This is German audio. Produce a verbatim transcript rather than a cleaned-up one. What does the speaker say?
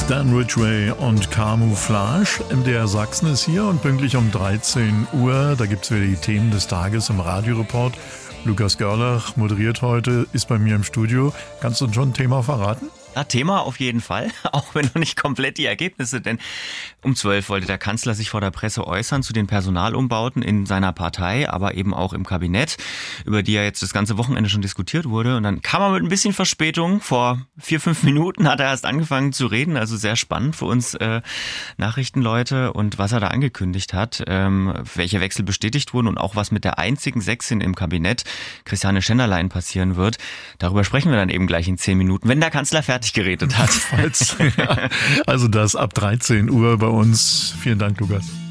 Dan Ridgway und Camouflage. M D R Sachsen ist hier und pünktlich um dreizehn Uhr, da gibt es wieder die Themen des Tages im Radioreport. Lukas Görlach moderiert heute, ist bei mir im Studio. Kannst du uns schon ein Thema verraten? Ja, Thema auf jeden Fall, auch wenn noch nicht komplett die Ergebnisse, denn um zwölf wollte der Kanzler sich vor der Presse äußern zu den Personalumbauten in seiner Partei, aber eben auch im Kabinett, über die ja jetzt das ganze Wochenende schon diskutiert wurde. Und dann kam er mit ein bisschen Verspätung, vor vier, fünf Minuten hat er erst angefangen zu reden, also sehr spannend für uns äh, Nachrichtenleute und was er da angekündigt hat, ähm, welche Wechsel bestätigt wurden und auch was mit der einzigen Sächsin im Kabinett, Christiane Schenderlein, passieren wird. Darüber sprechen wir dann eben gleich in zehn Minuten, wenn der Kanzler fertig geredet hat. Also das ab dreizehn Uhr bei uns. Vielen Dank, Lukas.